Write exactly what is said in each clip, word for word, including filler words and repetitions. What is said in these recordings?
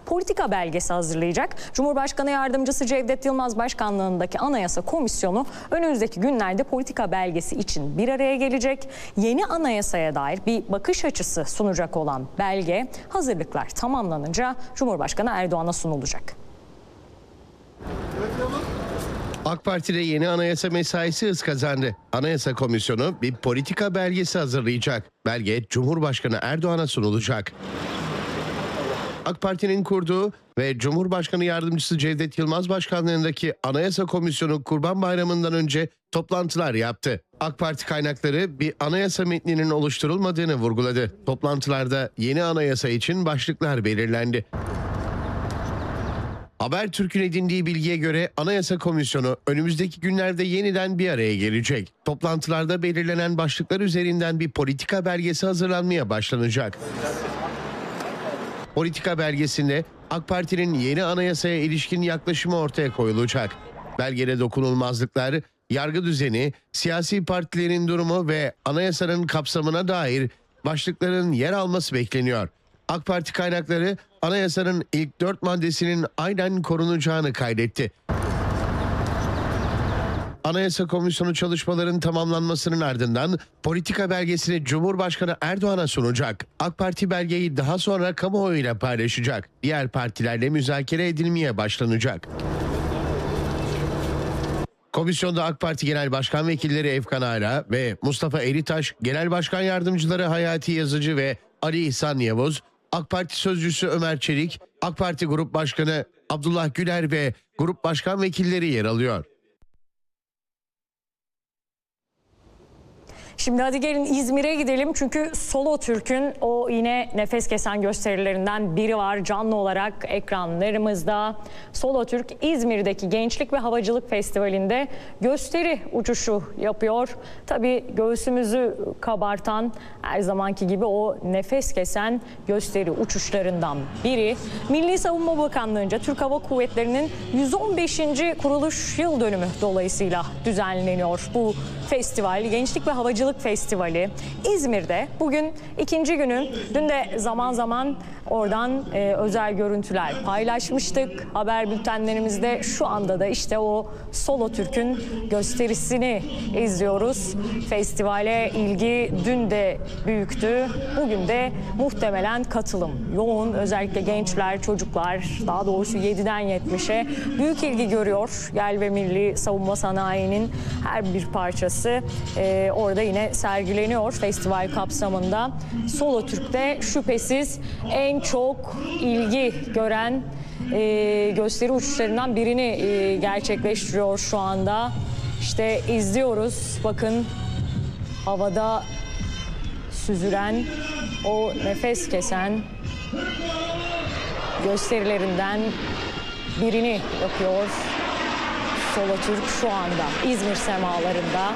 politika belgesi hazırlayacak. Cumhurbaşkanı Yardımcısı Cevdet Yılmaz Başkanlığındaki Anayasa Komisyonu önümüzdeki günlerde politika belgesi için bir araya gelecek. Yeni anayasaya dair bir bakış açısı sunacak olan belge hazırlıklar tamamlanınca Cumhurbaşkanı Erdoğan'a sunulacak. AK Parti'de yeni anayasa mesaisi hız kazandı. Anayasa Komisyonu bir politika belgesi hazırlayacak. Belge Cumhurbaşkanı Erdoğan'a sunulacak. AK Parti'nin kurduğu ve Cumhurbaşkanı Yardımcısı Cevdet Yılmaz Başkanlığındaki Anayasa Komisyonu Kurban Bayramı'ndan önce toplantılar yaptı. AK Parti kaynakları bir anayasa metninin oluşturulmadığını vurguladı. Toplantılarda yeni anayasa için başlıklar belirlendi. Habertürk'ün edindiği bilgiye göre Anayasa Komisyonu önümüzdeki günlerde yeniden bir araya gelecek. Toplantılarda belirlenen başlıklar üzerinden bir politika belgesi hazırlanmaya başlanacak. Politika belgesinde AK Parti'nin yeni anayasaya ilişkin yaklaşımı ortaya koyulacak. Belgede dokunulmazlıklar, yargı düzeni, siyasi partilerin durumu ve anayasanın kapsamına dair başlıkların yer alması bekleniyor. AK Parti kaynakları anayasanın ilk dört maddesinin aynen korunacağını kaydetti. Anayasa Komisyonu çalışmaların tamamlanmasının ardından politika belgesini Cumhurbaşkanı Erdoğan'a sunacak. AK Parti belgeyi daha sonra kamuoyuyla paylaşacak. Diğer partilerle müzakere edilmeye başlanacak. Komisyonda AK Parti Genel Başkan Vekilleri Efkan Ala ve Mustafa Elitaş, Genel Başkan Yardımcıları Hayati Yazıcı ve Ali İhsan Yavuz, AK Parti Sözcüsü Ömer Çelik, AK Parti Grup Başkanı Abdullah Güler ve Grup Başkan Vekilleri yer alıyor. Şimdi hadi gelin İzmir'e gidelim çünkü Solo Türk'ün o yine nefes kesen gösterilerinden biri var canlı olarak ekranlarımızda. Solo Türk İzmir'deki Gençlik ve Havacılık Festivali'nde gösteri uçuşu yapıyor. Tabii göğsümüzü kabartan her zamanki gibi o nefes kesen gösteri uçuşlarından biri. Milli Savunma Bakanlığı'nca Türk Hava Kuvvetleri'nin yüz on beşinci kuruluş yıl dönümü dolayısıyla düzenleniyor bu festival. Gençlik ve Havacılık Festivali İzmir'de bugün ikinci günü. Dün de zaman zaman oradan e, özel görüntüler paylaşmıştık. Haber bültenlerimizde şu anda da işte o Solo Türk'ün gösterisini izliyoruz. Festivale ilgi dün de büyüktü. Bugün de muhtemelen katılım yoğun. Özellikle gençler, çocuklar, daha doğrusu yediden yetmişe büyük ilgi görüyor. Yel ve Milli Savunma Sanayi'nin her bir parçası e, orada yine sergileniyor festival kapsamında. Solo Türk'te şüphesiz en çok ilgi gören e, gösteri uçuşlarından birini e, gerçekleştiriyor şu anda. İşte izliyoruz. Bakın havada süzülen o nefes kesen gösterilerinden birini yapıyor Solo Türk şu anda İzmir semalarında.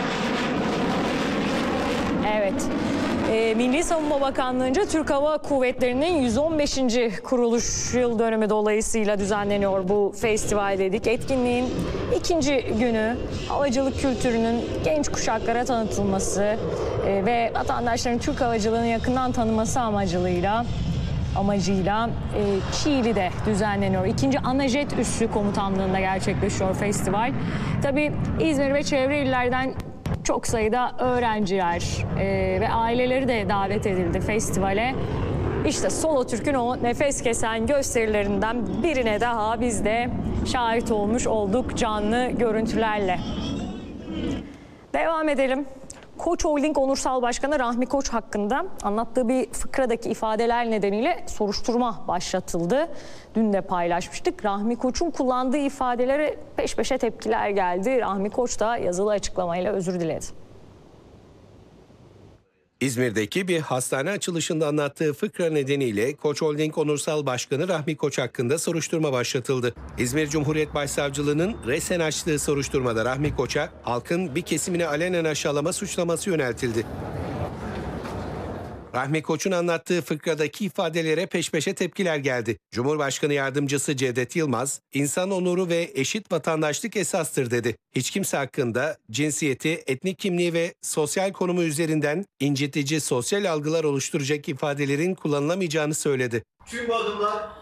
Evet, e, Milli Savunma Bakanlığı'nca Türk Hava Kuvvetleri'nin yüz on beşinci kuruluş yıl dönümü dolayısıyla düzenleniyor bu festival dedik. Etkinliğin ikinci günü havacılık kültürünün genç kuşaklara tanıtılması e, ve vatandaşların Türk havacılığını yakından tanıması amacıyla amacıyla e, Çiğli'de düzenleniyor. İkinci Anajet Üssü Komutanlığı'nda gerçekleşiyor festival. Tabii İzmir ve çevre illerden çok sayıda öğrenciler e, ve aileleri de davet edildi festivale. İşte Solo Türk'ün o nefes kesen gösterilerinden birine daha biz de şahit olmuş olduk canlı görüntülerle. Devam edelim. Koç Holding Onursal Başkanı Rahmi Koç hakkında anlattığı bir fıkradaki ifadeler nedeniyle soruşturma başlatıldı. Dün de paylaşmıştık. Rahmi Koç'un kullandığı ifadelere peş peşe tepkiler geldi. Rahmi Koç da yazılı açıklamayla özür diledi. İzmir'deki bir hastane açılışında anlattığı fıkra nedeniyle Koç Holding Onursal Başkanı Rahmi Koç hakkında soruşturma başlatıldı. İzmir Cumhuriyet Başsavcılığı'nın resen açtığı soruşturmada Rahmi Koç'a halkın bir kesimini alenen aşağılama suçlaması yöneltildi. Rahmi Koç'un anlattığı fıkradaki ifadelere peş peşe tepkiler geldi. Cumhurbaşkanı Yardımcısı Cevdet Yılmaz, insan onuru ve eşit vatandaşlık esastır dedi. Hiç kimse hakkında cinsiyeti, etnik kimliği ve sosyal konumu üzerinden incitici sosyal algılar oluşturacak ifadelerin kullanılamayacağını söyledi. Tüm bu adımlar